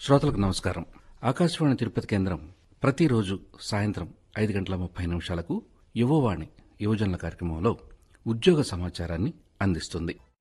శ్రోతలకు నమస్కారం. ఆకాశవాణి తిరుపతి కేంద్రం ప్రతిరోజు సాయంత్రం 5:30 యువవాణి యువజనుల కార్యక్రమంలో ఉద్యోగ సమాచారాన్ని అందిస్తుంది.